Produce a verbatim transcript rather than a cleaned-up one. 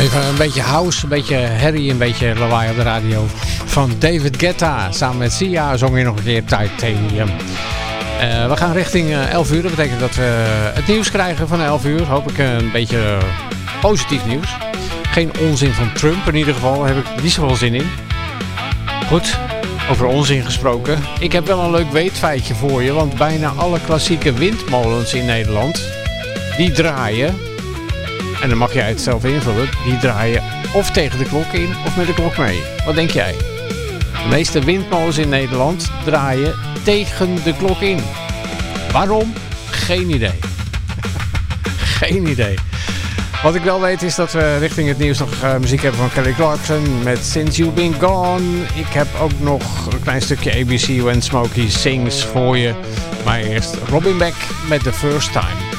Even een beetje house, een beetje herrie, een beetje lawaai op de radio. Van David Guetta samen met Sia zong je nog een keer Titanium. Uh, we gaan richting uh, elf uur. Dat betekent dat we het nieuws krijgen van elf uur. Hoop ik uh, een beetje uh, positief nieuws. Geen onzin van Trump in ieder geval. Daar heb ik niet zoveel zin in. Goed, over onzin gesproken. Ik heb wel een leuk weetfeitje voor je. Want bijna alle klassieke windmolens in Nederland, die draaien, en dan mag jij het zelf invullen, die draaien of tegen de klok in of met de klok mee. Wat denk jij? De meeste windmolens in Nederland draaien tegen de klok in. Waarom? Geen idee. Geen idee. Wat ik wel weet is dat we richting het nieuws nog uh, muziek hebben van Kelly Clarkson met Since You've Been Gone. Ik heb ook nog een klein stukje A B C When Smokey Sings voor je. Maar eerst Robin Beck met The First Time.